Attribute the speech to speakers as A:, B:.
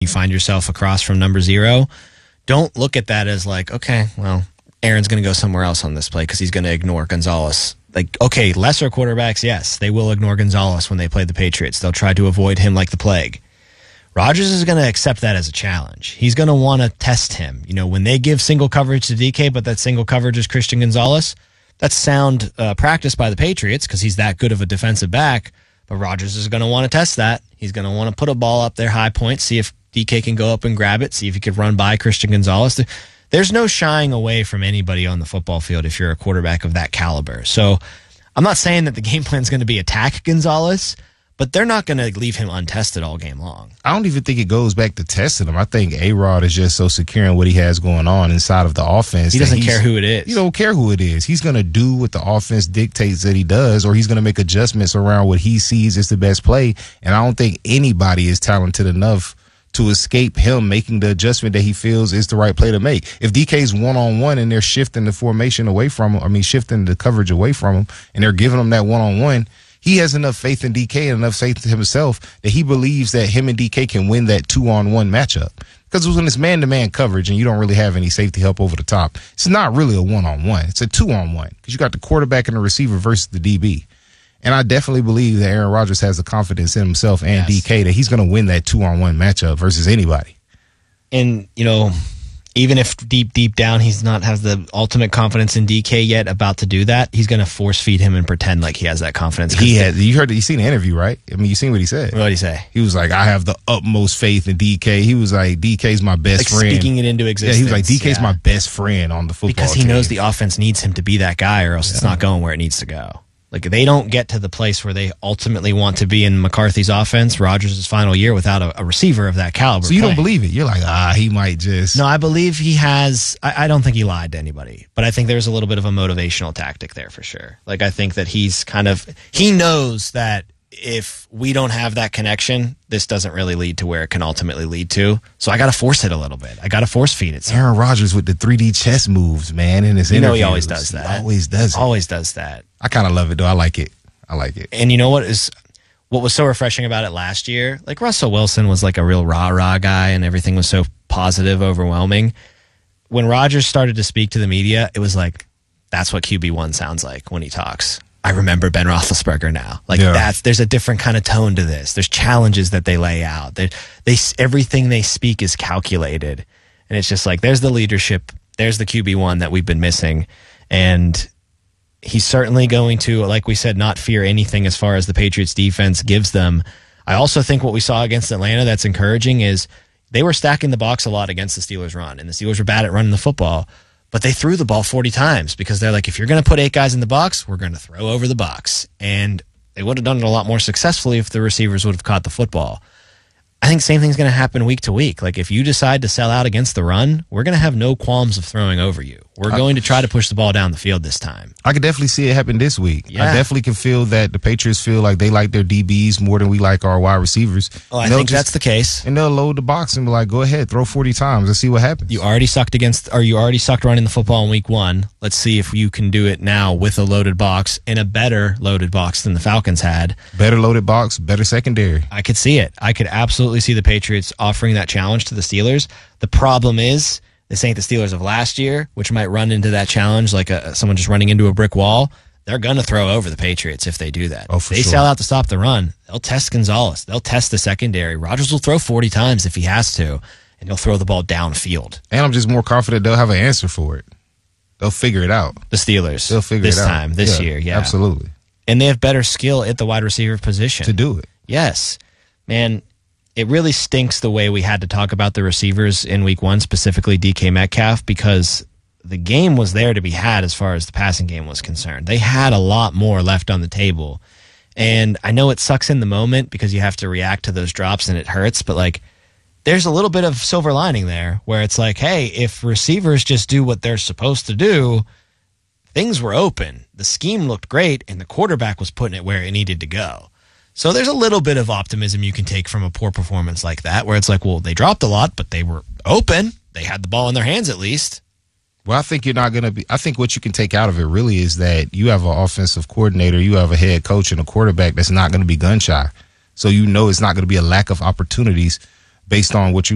A: you find yourself across from number 0, don't look at that as like, okay, well, Aaron's going to go somewhere else on this play because he's going to ignore Gonzalez. Like, okay, lesser quarterbacks, yes, they will ignore Gonzalez when they play the Patriots. They'll try to avoid him like the plague. Rodgers is going to accept that as a challenge. He's going to want to test him. You know, when they give single coverage to DK, but that single coverage is Christian Gonzalez, that's sound practice by the Patriots because he's that good of a defensive back. But Rodgers is going to want to test that. He's going to want to put a ball up there, high point, see if DK can go up and grab it, see if he could run by Christian Gonzalez. There's no shying away from anybody on the football field if you're a quarterback of that caliber. So I'm not saying that the game plan is going to be attack Gonzalez, but they're not going to leave him untested all game long.
B: I don't even think it goes back to testing him. I think A-Rod is just so secure in what he has going on inside of the offense.
A: He doesn't care who it is.
B: He don't care who it is. He's going to do what the offense dictates that he does, or he's going to make adjustments around what he sees as the best play. And I don't think anybody is talented enough to escape him making the adjustment that he feels is the right play to make. If DK's one-on-one and they're shifting the formation away from him, shifting the coverage away from him, and they're giving him that one-on-one, he has enough faith in DK and enough faith in himself that he believes that him and DK can win that 2-on-1 matchup. Because when it's man-to-man coverage and you don't really have any safety help over the top, it's not really a one-on-one. It's a 2-on-1 because you got the quarterback and the receiver versus the DB. And I definitely believe that Aaron Rodgers has the confidence in himself and DK that he's going to win that 2-on-1 matchup versus anybody.
A: And, you know, even if deep down he's not has the ultimate confidence in DK yet about to do that, he's going to force feed him and pretend like he has that confidence.
B: You seen the interview, right? I mean, you seen what he said.
A: What did he say?
B: He was like, I have the utmost faith in DK. He was like, DK's my best friend.
A: Speaking it into existence.
B: Yeah, he was like, DK's my best friend on the football
A: because he
B: team.
A: knows the offense needs him to be that guy or else it's not going where it needs to go. Like, they don't get to the place where they ultimately want to be in McCarthy's offense, Rodgers' final year, without a receiver of that caliber.
B: So you don't believe it? You're like, he might just...
A: No, I believe he has... I don't think he lied to anybody, but I think there's a little bit of a motivational tactic there for sure. Like, I think that he's kind of... He knows that if we don't have that connection, this doesn't really lead to where it can ultimately lead to. So I got to force it a little bit. I got to force feed it.
B: Aaron Rodgers with the 3D chess moves, man, in his interviews.
A: He always does that. Always does that.
B: I kind of love it, though. I like it.
A: And you know what was so refreshing about it last year? Like, Russell Wilson was like a real rah-rah guy, and everything was so positive, overwhelming. When Rodgers started to speak to the media, it was like, that's what QB1 sounds like when he talks. I remember Ben Roethlisberger now. Like, there's a different kind of tone to this. There's challenges that they lay out. Everything they speak is calculated. And it's just like, there's the leadership. There's the QB1 that we've been missing. And he's certainly going to, like we said, not fear anything as far as the Patriots defense gives them. I also think what we saw against Atlanta that's encouraging is they were stacking the box a lot against the Steelers' run. And the Steelers were bad at running the football. But they threw the ball 40 times because they're like, if you're going to put 8 guys in the box, we're going to throw over the box. And they would have done it a lot more successfully if the receivers would have caught the football. I think the same thing's going to happen week to week. Like, if you decide to sell out against the run, we're going to have no qualms of throwing over you. We're going to try to push the ball down the field this time.
B: I could definitely see it happen this week.
A: Yeah.
B: I definitely can feel that the Patriots feel like they like their DBs more than we like our wide receivers.
A: Well, I think that's the case.
B: And they'll load the box and be like, go ahead, throw 40 times and see what happens.
A: You already sucked running the football in week 1. Let's see if you can do it now with a loaded box, in a better loaded box than the Falcons had.
B: Better loaded box, better secondary.
A: I could see it. I could absolutely see the Patriots offering that challenge to the Steelers. The problem is, this ain't the Steelers of last year, which might run into that challenge like someone just running into a brick wall. They're going to throw over the Patriots if they do that.
B: Oh, for
A: they
B: sure.
A: sell out to stop the run. They'll test Gonzalez. They'll test the secondary. Rodgers will throw 40 times if he has to, and he'll throw the ball downfield.
B: And I'm just more confident they'll have an answer for it. They'll figure it out.
A: The Steelers.
B: They'll figure it out.
A: This year, yeah.
B: Absolutely.
A: And they have better skill at the wide receiver position.
B: To do it.
A: Yes. Man, it really stinks the way we had to talk about the receivers in week 1, specifically DK Metcalf, because the game was there to be had as far as the passing game was concerned. They had a lot more left on the table. And I know it sucks in the moment because you have to react to those drops and it hurts, but like, there's a little bit of silver lining there where it's like, hey, if receivers just do what they're supposed to do, things were open. The scheme looked great and the quarterback was putting it where it needed to go. So there's a little bit of optimism you can take from a poor performance like that, where it's like, well, they dropped a lot, but they were open. They had the ball in their hands at least.
B: Well, I think you're not going to be. I think what you can take out of it really is that you have an offensive coordinator, you have a head coach, and a quarterback that's not going to be gun shy. So you know it's not going to be a lack of opportunities based on what you